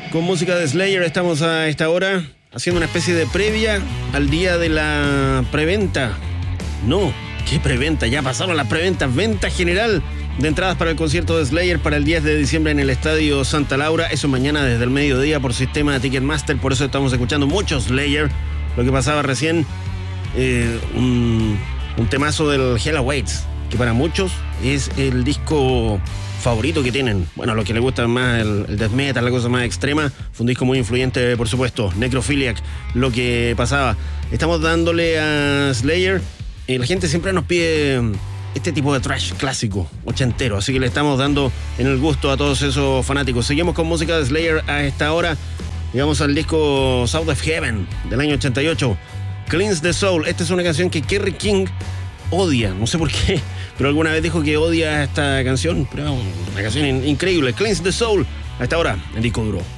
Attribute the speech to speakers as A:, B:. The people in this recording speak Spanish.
A: Con música de Slayer estamos a esta hora haciendo una especie de previa al día de la preventa. No, ¿qué preventa? Ya pasaron las preventas. Venta general de entradas para el concierto de Slayer para el 10 de diciembre en el Estadio Santa Laura. Eso mañana desde el mediodía por sistema de Ticketmaster. Por eso estamos escuchando mucho Slayer. Lo que pasaba recién, un temazo del Hell Awaits, que para muchos es el disco favorito que tienen. Bueno, a los que les gusta más el death metal, la cosa más extrema. Fue un disco muy influyente, por supuesto. Necrophiliac, lo que pasaba. Estamos dándole a Slayer. La gente siempre nos pide este tipo de thrash clásico, ochentero. Así que le estamos dando en el gusto a todos esos fanáticos. Seguimos con música de Slayer a esta hora. Llegamos al disco South of Heaven del año 88. Cleanse the Soul. Esta es una canción que Kerry King odia, no sé por qué, pero alguna vez dijo que odia esta canción, pero es una canción increíble. Cleanse the Soul, a esta hora, en disco duro.